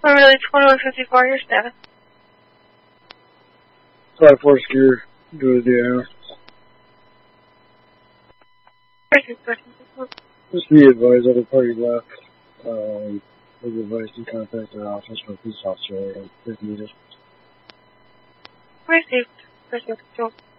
Really 2154, your status. 5-4 gear, go to the air. Just be advised, other party left. Was advised to contact our office for police officer if needed. Received. Received.